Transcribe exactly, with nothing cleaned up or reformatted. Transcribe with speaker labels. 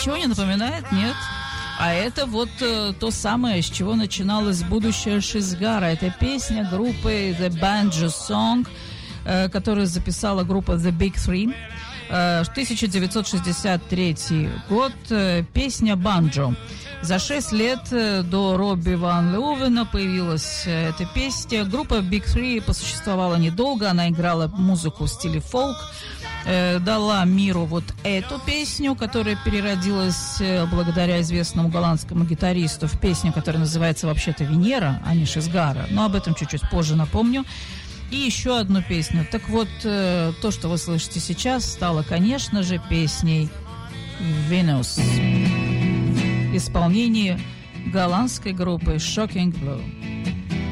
Speaker 1: ничего не напоминает? Нет. А это вот э, то самое, с чего начиналось будущее Шизгара. Это песня группы The Banjo Song, э, которую записала группа The Big Three. Э, тысяча девятьсот шестьдесят третий год. Э, песня «Банджо». За шесть лет до Робби Ван Леувена появилась эта песня. Группа Big Three посуществовала недолго. Она играла музыку в стиле фолк. Э, дала миру вот эту песню, которая переродилась благодаря известному голландскому гитаристу в песню, которая называется вообще-то «Венера», а не «Шизгара». Но об этом чуть-чуть позже напомню. И еще одну песню. Так вот, э, то, что вы слышите сейчас, стало, конечно же, песней «Venus» в исполнении голландской группы Shocking Blue.